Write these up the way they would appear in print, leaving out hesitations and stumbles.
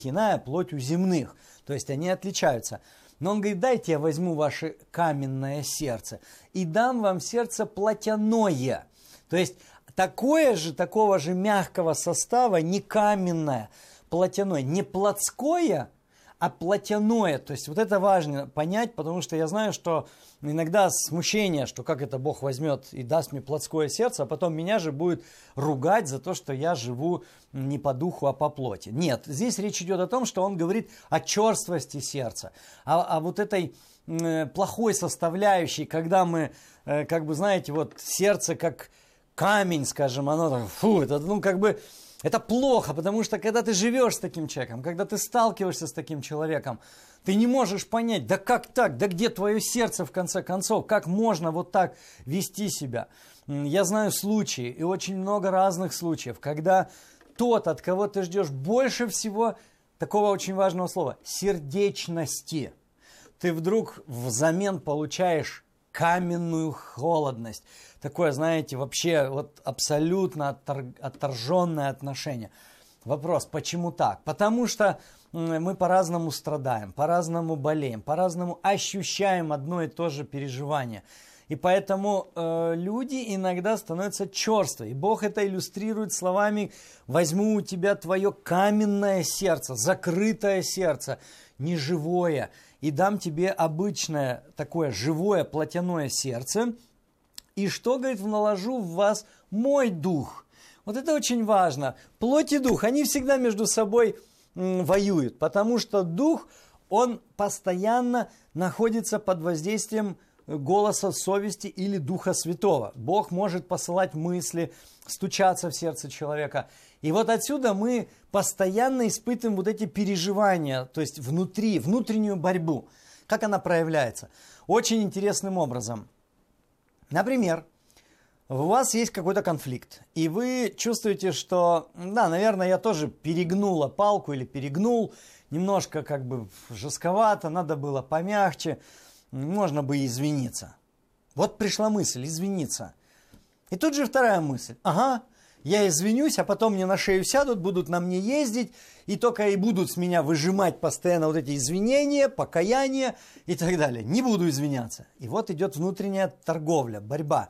иная плоть у земных. То есть они отличаются. Но он говорит, дайте я возьму ваше каменное сердце и дам вам сердце плотяное. То есть такого же мягкого состава, не каменное, плотяное, не плотское, а плотяное. То есть вот это важно понять, потому что я знаю, что иногда смущение, что как это Бог возьмет и даст мне плотское сердце, а потом меня же будет ругать за то, что я живу не по духу, а по плоти. Нет, здесь речь идет о том, что он говорит о черствости сердца, о вот этой плохой составляющей, когда мы, как бы, знаете, вот сердце как камень, скажем, оно так, фу, это, ну, как бы, это плохо, потому что когда ты живешь с таким человеком, когда ты сталкиваешься с таким человеком, ты не можешь понять, да как так, да где твое сердце в конце концов, как можно вот так вести себя. Я знаю случаи, и очень много разных случаев, когда тот, от кого ты ждешь больше всего, такого очень важного слова, сердечности, ты вдруг взамен получаешь каменную холодность. Такое, знаете, вообще вот абсолютно отторженное отношение. Вопрос, почему так? Потому что мы по-разному страдаем, по-разному болеем, по-разному ощущаем одно и то же переживание. И поэтому люди иногда становятся черствы. И Бог это иллюстрирует словами: «Возьму у тебя твое каменное сердце, закрытое сердце, неживое, и дам тебе обычное такое живое плотяное сердце. И что, говорит, наложу в вас мой дух». Вот это очень важно. Плоть и дух, они всегда между собой воюют, потому что дух, он постоянно находится под воздействием голоса совести или Духа Святого. Бог может посылать мысли, стучаться в сердце человека. И вот отсюда мы постоянно испытываем вот эти переживания, то есть внутреннюю борьбу. Как она проявляется? Очень интересным образом. Например, у вас есть какой-то конфликт, и вы чувствуете, что, да, наверное, я тоже перегнула палку или перегнул, немножко как бы жестковато, надо было помягче, можно бы и извиниться. Вот пришла мысль, извиниться. И тут же вторая мысль, ага, я извинюсь, а потом мне на шею сядут, будут на мне ездить, и только и будут с меня выжимать постоянно вот эти извинения, покаяния и так далее. Не буду извиняться. И вот идет внутренняя торговля, борьба.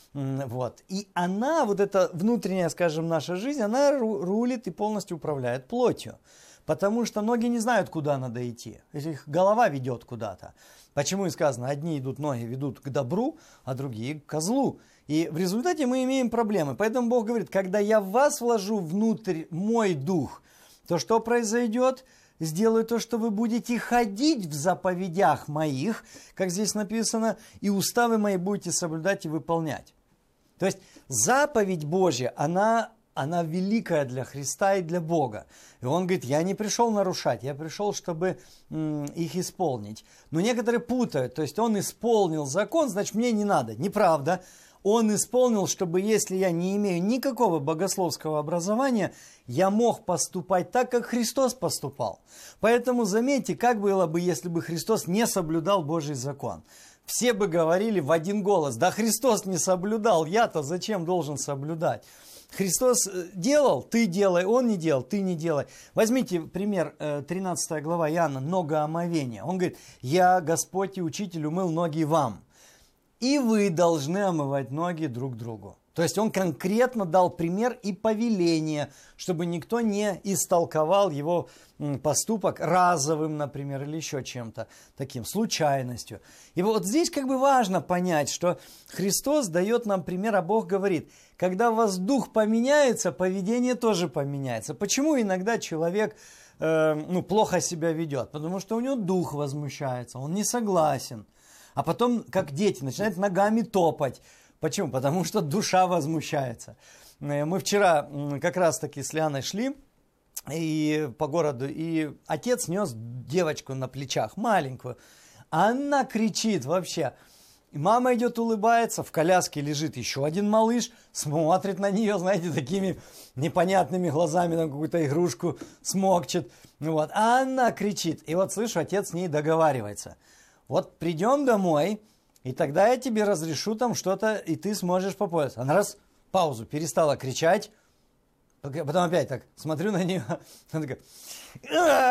Вот. И она, вот эта внутренняя, скажем, наша жизнь, она рулит и полностью управляет плотью. Потому что ноги не знают, куда надо идти. Их голова ведет куда-то. Почему и сказано, одни ноги ведут к добру, а другие к козлу. И в результате мы имеем проблемы. Поэтому Бог говорит, когда я в вас вложу внутрь мой дух, то что произойдет? Сделаю то, что вы будете ходить в заповедях моих, как здесь написано, и уставы мои будете соблюдать и выполнять. То есть заповедь Божья, она великая для Христа и для Бога. И он говорит, я не пришел нарушать, я пришел, чтобы их исполнить. Но некоторые путают, то есть он исполнил закон, значит мне не надо. Неправда. Он исполнил, чтобы если я не имею никакого богословского образования, я мог поступать так, как Христос поступал. Поэтому заметьте, как было бы, если бы Христос не соблюдал Божий закон. Все бы говорили в один голос, да Христос не соблюдал, я-то зачем должен соблюдать? Христос делал, ты делай, Он не делал, ты не делай. Возьмите пример, 13 глава Иоанна, многоомовение. Он говорит, я, Господь и Учитель, умыл ноги вам. И вы должны омывать ноги друг другу. То есть он конкретно дал пример и повеление, чтобы никто не истолковал его поступок разовым, например, или еще чем-то таким, случайностью. И вот здесь как бы важно понять, что Христос дает нам пример, а Бог говорит, когда у вас дух поменяется, поведение тоже поменяется. Почему иногда человек плохо себя ведет? Потому что у него дух возмущается, он не согласен. А потом, как дети, начинают ногами топать. Почему? Потому что душа возмущается. Мы вчера как раз-таки с Лианой шли по городу, и отец нес девочку на плечах, маленькую. Она кричит вообще. Мама идет, улыбается, в коляске лежит еще один малыш, смотрит на нее, знаете, такими непонятными глазами, на какую-то игрушку смокчет. Вот. А она кричит. И вот слышу, отец с ней договаривается. Вот придем домой, и тогда я тебе разрешу там что-то, и ты сможешь попользоваться. Она раз, паузу, перестала кричать, Потом опять так смотрю на нее, она такая...